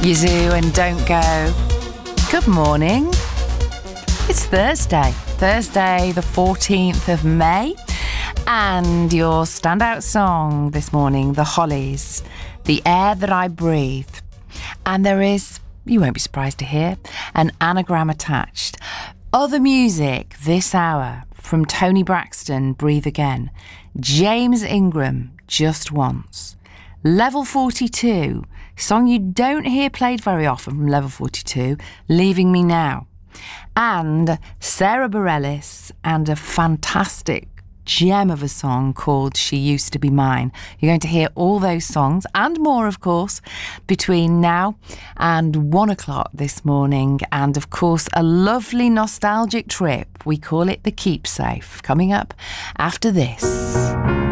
Yazoo and Don't Go. Good morning. It's Thursday, the 14th of May. And your standout song this morning, The Hollies, The Air That I Breathe. And there is, you won't be surprised to hear, an anagram attached. Other music this hour from Tony Braxton, Breathe Again. James Ingram, Just Once. Level 42, song you don't hear played very often from Level 42, Leaving Me Now. And Sarah Bareilles and a fantastic gem of a song called She Used to Be Mine. You're going to hear all those songs and more, of course, between now and 1 o'clock this morning. And, of course, a lovely nostalgic trip. We call it the Keepsafe, coming up after this.